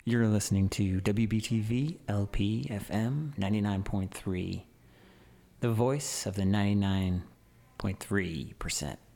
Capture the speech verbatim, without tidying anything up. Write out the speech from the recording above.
You're listening to W B T V L P F M ninety-nine point three, the voice of the ninety-nine point three percent.